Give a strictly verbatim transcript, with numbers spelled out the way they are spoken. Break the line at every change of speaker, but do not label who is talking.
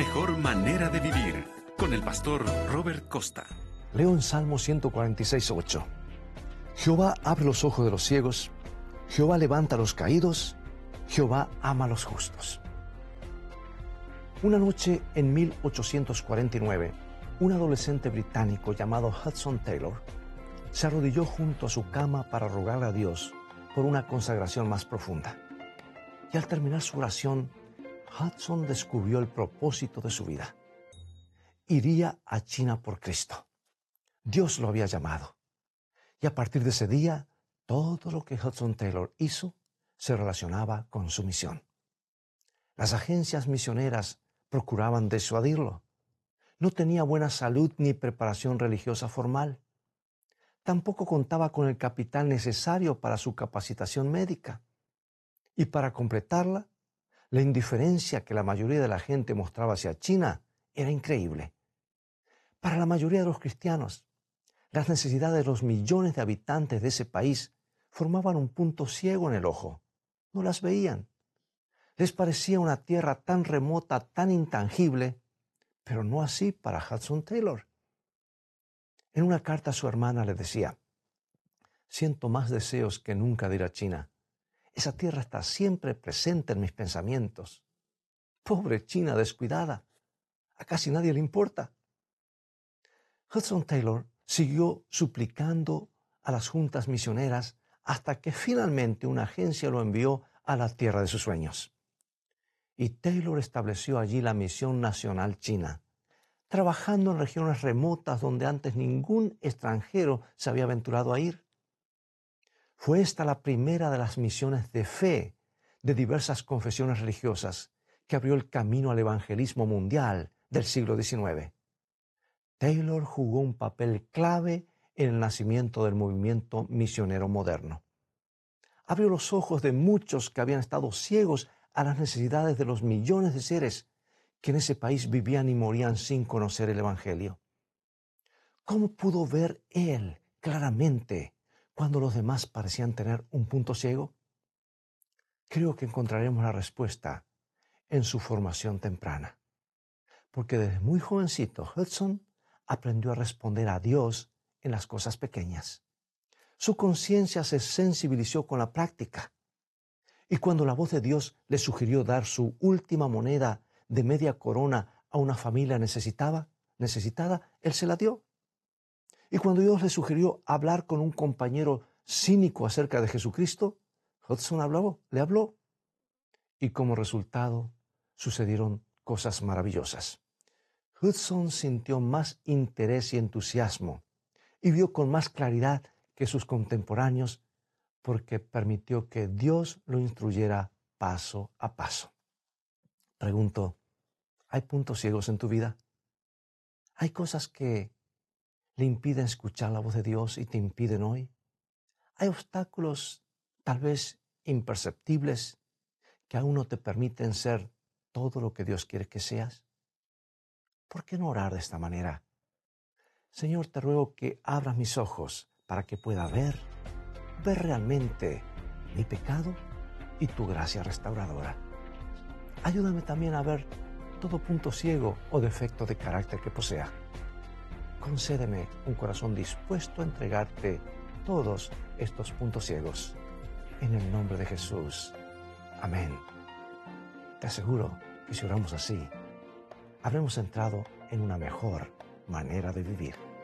mejor manera de vivir. Con el pastor Robert Costa.
Leo en Salmo ciento cuarenta y seis, ocho. Jehová abre los ojos de los ciegos, Jehová levanta a los caídos, Jehová ama a los justos. Una noche en mil ochocientos cuarenta y nueve, un adolescente británico llamado Hudson Taylor se arrodilló junto a su cama para rogarle a Dios por una consagración más profunda. Y al terminar su oración, Hudson descubrió el propósito de su vida. Iría a China por Cristo. Dios lo había llamado. Y a partir de ese día, todo lo que Hudson Taylor hizo se relacionaba con su misión. Las agencias misioneras procuraban disuadirlo. No tenía buena salud ni preparación religiosa formal. Tampoco contaba con el capital necesario para su capacitación médica. Y para completarla, la indiferencia que la mayoría de la gente mostraba hacia China era increíble. Para la mayoría de los cristianos, las necesidades de los millones de habitantes de ese país formaban un punto ciego en el ojo. No las veían. Les parecía una tierra tan remota, tan intangible, pero no así para Hudson Taylor. En una carta a su hermana le decía: siento más deseos que nunca de ir a China. Esa tierra está siempre presente en mis pensamientos. Pobre China descuidada. A casi nadie le importa. Hudson Taylor siguió suplicando a las juntas misioneras hasta que finalmente una agencia lo envió a la tierra de sus sueños. Y Taylor estableció allí la Misión Nacional China, trabajando en regiones remotas donde antes ningún extranjero se había aventurado a ir. Fue esta la primera de las misiones de fe de diversas confesiones religiosas que abrió el camino al evangelismo mundial del siglo diecinueve. Taylor jugó un papel clave en el nacimiento del movimiento misionero moderno. Abrió los ojos de muchos que habían estado ciegos a las necesidades de los millones de seres que en ese país vivían y morían sin conocer el evangelio. ¿Cómo pudo ver él claramente cuando los demás parecían tener un punto ciego? Creo que encontraremos la respuesta en su formación temprana. Porque desde muy jovencito, Hudson aprendió a responder a Dios en las cosas pequeñas. Su conciencia se sensibilizó con la práctica. Y cuando la voz de Dios le sugirió dar su última moneda de media corona a una familia necesitada, necesitada, él se la dio. Y cuando Dios le sugirió hablar con un compañero cínico acerca de Jesucristo, Hudson habló, le habló. Y como resultado, sucedieron cosas maravillosas. Hudson sintió más interés y entusiasmo y vio con más claridad que sus contemporáneos porque permitió que Dios lo instruyera paso a paso. Pregunto, ¿hay puntos ciegos en tu vida? ¿Hay cosas que le impiden escuchar la voz de Dios y te impiden hoy? ¿Hay obstáculos tal vez imperceptibles que aún no te permiten ser todo lo que Dios quiere que seas? ¿Por qué no orar de esta manera? Señor, te ruego que abras mis ojos para que pueda ver, ver realmente mi pecado y tu gracia restauradora. Ayúdame también a ver todo punto ciego o defecto de carácter que posea. Concédeme un corazón dispuesto a entregarte todos estos puntos ciegos. En el nombre de Jesús. Amén. Te aseguro que si oramos así, habremos entrado en una mejor manera de vivir.